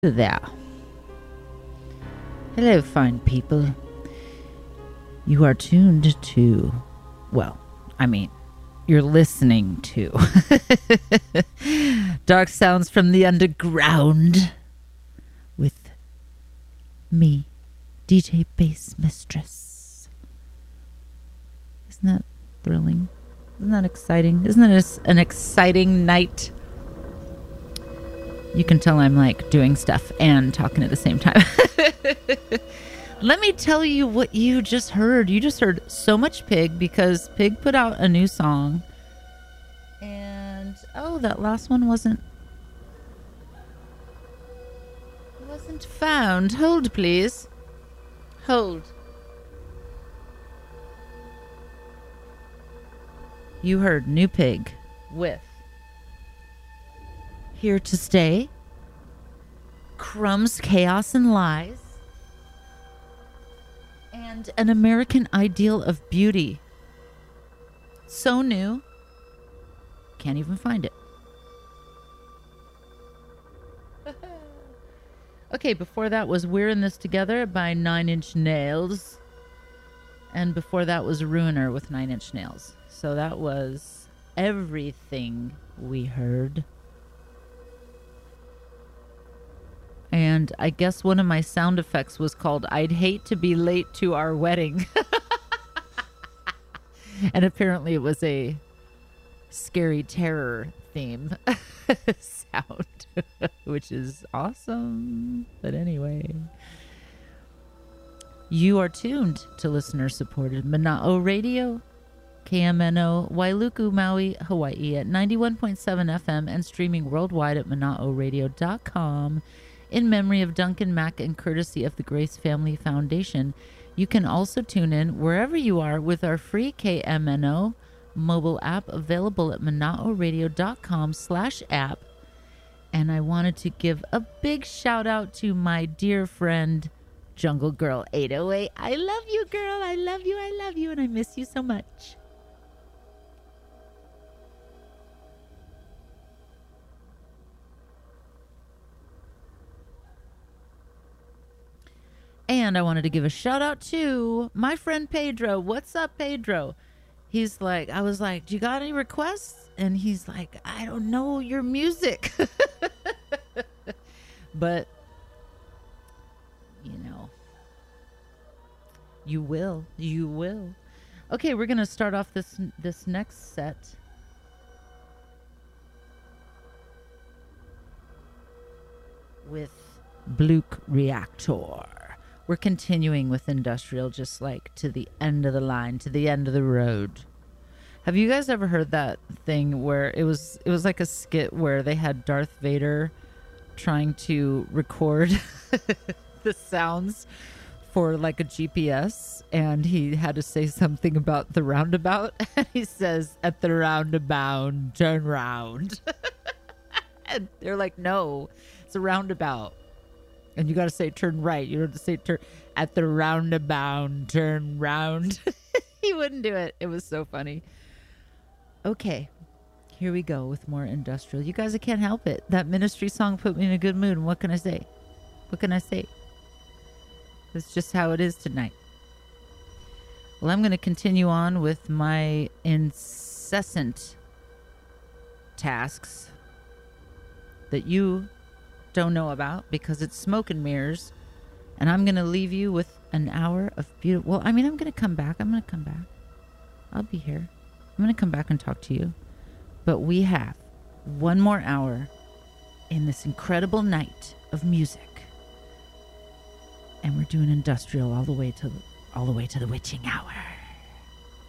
There. Hello, fine people. You are tuned to, well, I mean, you're listening to Dark Sounds from the Underground with me, DJ Bass Mistress. Isn't that thrilling? Isn't that exciting? Isn't that an exciting night? You can tell I'm like doing stuff and talking at the same time. Let me tell you what you just heard. You just heard So Much Pig because Pig put out a new song. And oh, that last one wasn't found. Hold, please. Hold. You heard New Pig with Here to Stay, Crumbs, Chaos, and Lies, and An American Ideal of Beauty. So new, can't even find it. Okay, before that was We're in This Together by Nine Inch Nails. And before that was Ruiner with Nine Inch Nails. So that was everything we heard. And I guess one of my sound effects was called I'd Hate to Be Late to Our Wedding. And apparently it was a scary terror theme sound, which is awesome. But anyway, you are tuned to listener-supported Mana'o Radio, KMNO, Wailuku, Maui, Hawaii at 91.7 FM and streaming worldwide at mana'oradio.com. In memory of Duncan Mack and courtesy of the Grace Family Foundation. You can also tune in wherever you are with our free KMNO mobile app available at mana'oradio.com/app. And I wanted to give a big shout out to my dear friend, Jungle Girl 808. I love you, girl. I love you. I love you. And I miss you so much. And I wanted to give a shout out to my friend Pedro. What's up, Pedro? He's like, I was like, do you got any requests? And he's like, I don't know your music. But, you know, you will. You will. Okay, we're going to start off this next set with Bluke Reactor. We're continuing with industrial, just like to the end of the line, to the end of the road. Have you guys ever heard that thing where it was like a skit where they had Darth Vader trying to record the sounds for like a GPS, and he had to say something about the roundabout, and he says, "At the roundabout, turn round." And they're like, "No, it's a roundabout." And you got to say turn right. You don't have to say turn at the roundabout, turn round. He wouldn't do it. It was so funny. Okay, here we go with more industrial. You guys, I can't help it. That Ministry song put me in a good mood. And what can I say? What can I say? That's just how it is tonight. Well, I'm going to continue on with my incessant tasks that you don't know about because it's smoke and mirrors, and I'm gonna leave you with an hour of beautiful. Well, I mean, I'm gonna come back. I'll be here. I'm gonna come back and talk to you, but we have one more hour in this incredible night of music, and we're doing industrial all the way to the witching hour.